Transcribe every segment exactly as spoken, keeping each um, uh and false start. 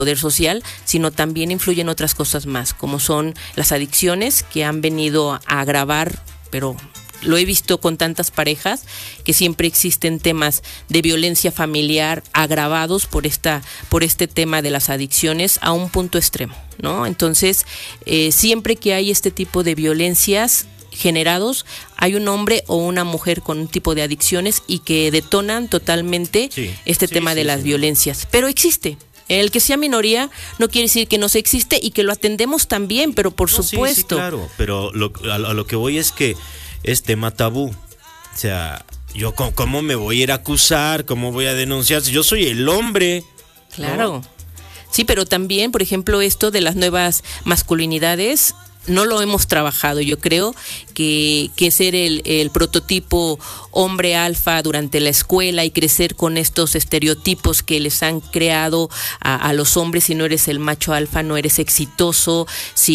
poder social, sino también influyen otras cosas más, como son las adicciones que han venido a agravar, pero lo he visto con tantas parejas, que siempre existen temas de violencia familiar agravados por esta, por este tema de las adicciones a un punto extremo, ¿no? Entonces, eh, siempre que hay este tipo de violencias generados, hay un hombre o una mujer con un tipo de adicciones y que detonan totalmente sí, este sí, tema sí, de las sí. violencias. Pero existe. El que sea minoría no quiere decir que no se existe y que lo atendemos también, pero por no, supuesto. Sí, sí, claro, pero lo, a, a lo que voy es que es tema tabú. O sea, yo ¿cómo, cómo me voy a ir a acusar? ¿Cómo voy a denunciar? Si yo soy el hombre. Claro. ¿No? Sí, pero también, por ejemplo, esto de las nuevas masculinidades no lo hemos trabajado. Yo creo que, que ser el, el prototipo hombre alfa durante la escuela y crecer con estos estereotipos que les han creado a, a los hombres, si no eres el macho alfa no eres exitoso,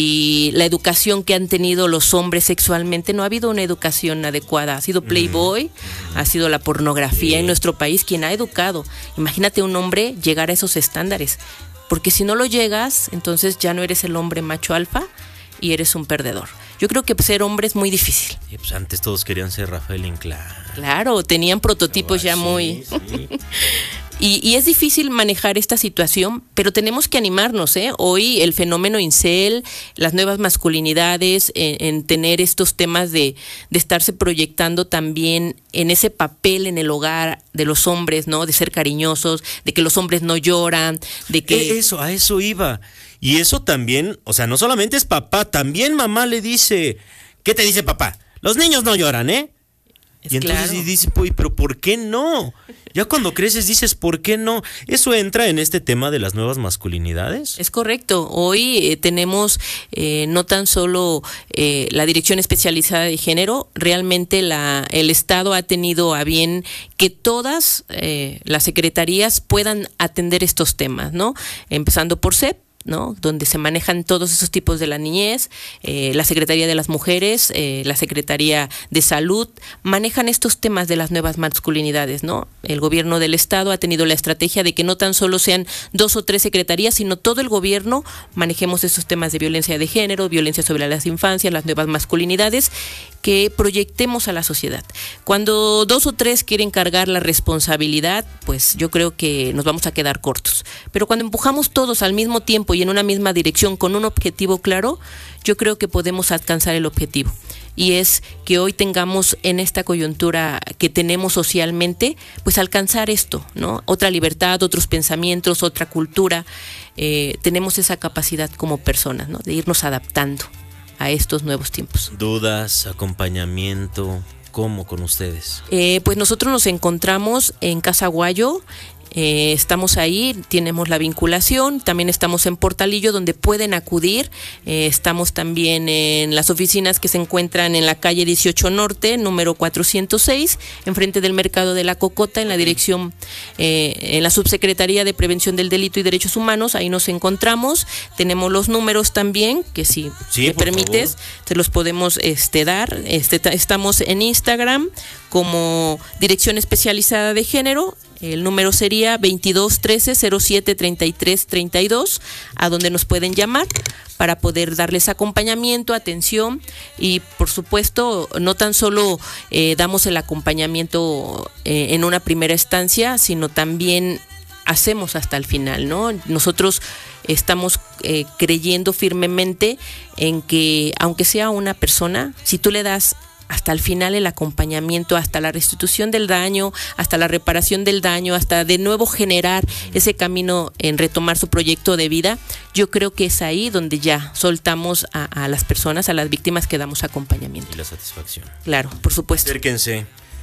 si la educación que han tenido los hombres sexualmente, no ha habido una educación adecuada, ha sido Playboy, mm. ha sido la pornografía sí. en nuestro país quien ha educado. Imagínate un hombre llegar a esos estándares, porque si no lo llegas, entonces ya no eres el hombre macho alfa y eres un perdedor. Yo creo que ser hombre es muy difícil. Y pues antes todos querían ser Rafael Inclán. Claro, tenían prototipos oh, ya sí, muy... Sí. y, y es difícil manejar esta situación, pero tenemos que animarnos, ¿eh? Hoy el fenómeno incel, las nuevas masculinidades, en, en tener estos temas de, de estarse proyectando también en ese papel en el hogar de los hombres, ¿no? De ser cariñosos, de que los hombres no lloran, de que... Eso, a eso iba. Y eso también, o sea, no solamente es papá, también mamá le dice, ¿qué te dice papá? Los niños no lloran, ¿eh? Es y entonces claro. dice, pues, pero ¿por qué no? Ya cuando creces dices, ¿por qué no? ¿Eso entra en este tema de las nuevas masculinidades? Es correcto. Hoy eh, tenemos eh, no tan solo eh, la Dirección Especializada de Género, realmente la, el Estado ha tenido a bien que todas eh, las secretarías puedan atender estos temas, ¿no? Empezando por C E P, ¿no? Donde se manejan todos esos tipos de la niñez, eh, la Secretaría de las Mujeres, eh, la Secretaría de Salud, manejan estos temas de las nuevas masculinidades, ¿no? El gobierno del Estado ha tenido la estrategia de que no tan solo sean dos o tres secretarías, sino todo el gobierno manejemos esos temas de violencia de género, violencia sobre las infancias, las nuevas masculinidades, que proyectemos a la sociedad. Cuando dos o tres quieren cargar la responsabilidad, pues yo creo que nos vamos a quedar cortos. Pero cuando empujamos todos al mismo tiempo y en una misma dirección con un objetivo claro, yo creo que podemos alcanzar el objetivo. Y es que hoy tengamos en esta coyuntura que tenemos socialmente, pues alcanzar esto, ¿no? Otra libertad, otros pensamientos, otra cultura. Eh, tenemos esa capacidad como personas, ¿no? De irnos adaptando a estos nuevos tiempos. Dudas, acompañamiento, ¿cómo con ustedes? Eh, pues nosotros nos encontramos en Casa Guayo. Eh, estamos ahí, tenemos la vinculación, también estamos en Portalillo donde pueden acudir, eh, estamos también en las oficinas que se encuentran en la calle dieciocho Norte, número cuatrocientos seis, enfrente del Mercado de la Cocota, en la dirección, eh, en la Subsecretaría de Prevención del Delito y Derechos Humanos, ahí nos encontramos, tenemos los números también, que si sí, me permites, favor. Te los podemos este, dar, este, estamos en Instagram como Dirección Especializada de Género. El número sería veintidós trece cero siete treinta y tres treinta y dos, a donde nos pueden llamar para poder darles acompañamiento, atención y por supuesto no tan solo eh, damos el acompañamiento eh, en una primera estancia, sino también hacemos hasta el final, ¿no? Nosotros estamos eh, creyendo firmemente en que aunque sea una persona, si tú le das hasta el final el acompañamiento, hasta la restitución del daño, hasta la reparación del daño, hasta de nuevo generar ese camino en retomar su proyecto de vida, yo creo que es ahí donde ya soltamos a, a las personas, a las víctimas que damos acompañamiento. Y la satisfacción. Claro, por supuesto. Acérquense,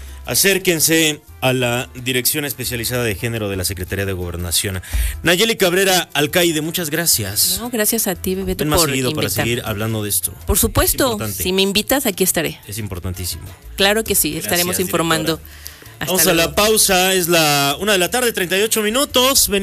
acérquense a la Dirección Especializada de Género de la Secretaría de Gobernación. Nayeli Cabrera Alcaide, muchas gracias. No, gracias a ti, Bebeto, Ven más por seguido invitar. Para seguir hablando de esto. Por supuesto, si me invitas, aquí estaré. Es importantísimo. Claro que sí, gracias, estaremos informando. Vamos luego. A la pausa, es la una de la tarde, treinta y ocho minutos. Venimos